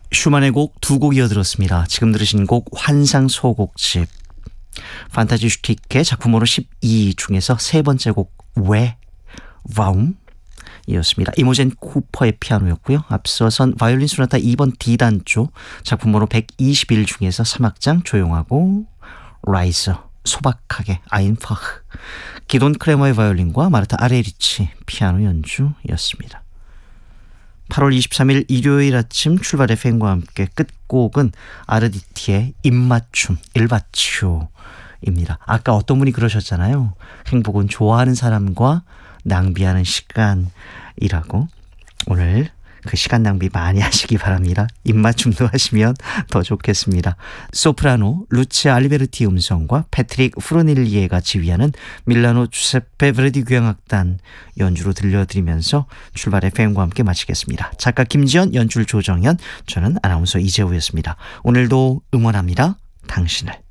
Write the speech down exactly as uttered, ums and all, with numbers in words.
슈만의 곡 두 곡 이어들었습니다. 지금 들으신 곡 환상 소곡집, 판타지 슈틱의 작품으로 십이 중에서 세 번째 곡 왜 와움 이었습니다. 이모젠 쿠퍼의 피아노였고요. 앞서선 바이올린 소나타 이 번 D단조 작품으로 백이십일 중에서 삼 악장 조용하고 라이저 소박하게 아인파흐, 기돈 크레머의 바이올린과 마르타 아레리치 피아노 연주였습니다. 팔월 이십삼일 일요일 아침 출발 에프엠과 함께 끝곡은 아르디티의 입맞춤 일바치오입니다. 아까 어떤 분이 그러셨잖아요. 행복은 좋아하는 사람과 낭비하는 시간이라고. 오늘 그 시간 낭비 많이 하시기 바랍니다. 입맞춤도 하시면 더 좋겠습니다. 소프라노 루치아 알리베르티 음성과 패트릭 프로닐리에가 지휘하는 밀라노 주세페 브레디 교향악단 연주로 들려드리면서 출발 에프엠과 함께 마치겠습니다. 작가 김지연, 연출 조정현, 저는 아나운서 이재우였습니다. 오늘도 응원합니다. 당신을.